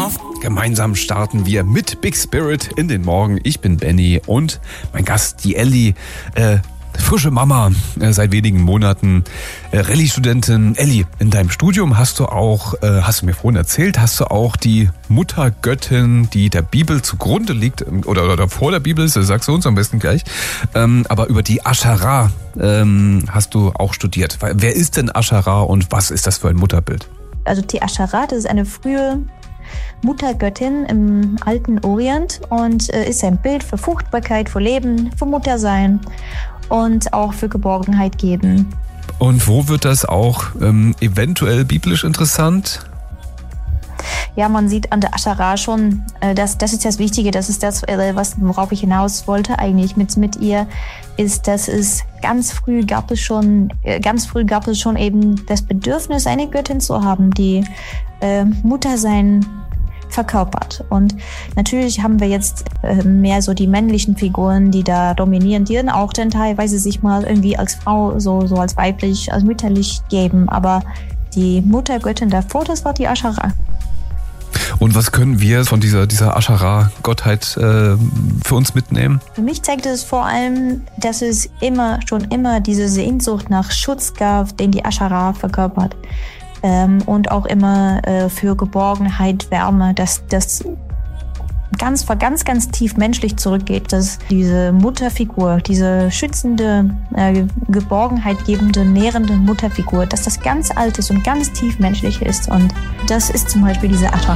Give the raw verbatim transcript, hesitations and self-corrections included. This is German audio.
Gemeinsam starten wir mit Big Spirit in den Morgen. Ich bin Benny und mein Gast, die Elli, äh, frische Mama, äh, seit wenigen Monaten, äh, Rallye-Studentin. Elli, in deinem Studium hast du auch, äh, hast du mir vorhin erzählt, hast du auch die Muttergöttin, die der Bibel zugrunde liegt, oder, oder vor der Bibel ist, das sagst du uns am besten gleich, ähm, aber über die Aschera ähm, hast du auch studiert. Wer ist denn Aschera und was ist das für ein Mutterbild? Also die Aschera, das ist eine frühe Muttergöttin im alten Orient und äh, ist ein Bild für Fruchtbarkeit, für Leben, für Muttersein und auch für Geborgenheit geben. Und wo wird das auch ähm, eventuell biblisch interessant? Ja, man sieht an der Aschera schon, äh, das, das ist das Wichtige, das ist das, äh, was, worauf ich hinaus wollte eigentlich mit, mit ihr, ist, dass es ganz früh gab es schon, äh, ganz früh gab es schon eben das Bedürfnis, eine Göttin zu haben, die äh, Muttersein verkörpert. Und natürlich haben wir jetzt äh, mehr so die männlichen Figuren, die da dominieren, die dann auch dann teilweise sich mal irgendwie als Frau, so, so als weiblich, als mütterlich geben. Aber die Muttergöttin davor, das war die Aschera. Und was können wir von dieser, dieser Aschera-Gottheit äh, für uns mitnehmen? Für mich zeigt es vor allem, dass es immer, schon immer diese Sehnsucht nach Schutz gab, den die Aschera verkörpert. Ähm, und auch immer äh, für Geborgenheit, Wärme, dass das ganz, ganz, ganz tief menschlich zurückgeht, dass diese Mutterfigur, diese schützende, äh, Geborgenheit gebende, nährende Mutterfigur, dass das ganz alt ist und ganz tief menschlich ist. Und das ist zum Beispiel diese Aschera.